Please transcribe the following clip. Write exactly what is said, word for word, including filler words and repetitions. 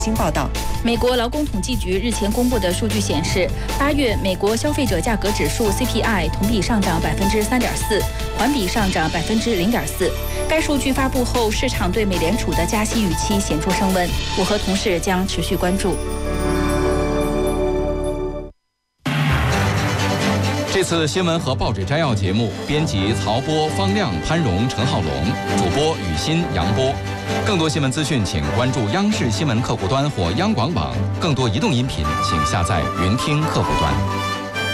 经报道， 美国劳工统计局日前公布的数据显示，八月美国消费者价格指数 C P I 同比上涨百分之三点四，环比上涨百分之零点四。该数据发布后，市场对美联储的加息预期显著升温。我和同事将持续关注。 这次新闻和报纸摘要节目，编辑曹波、方亮、潘荣、陈浩龙，主播雨欣、杨波。更多新闻资讯，请关注央视新闻客户端或央广网。更多移动音频，请下载云听客户端。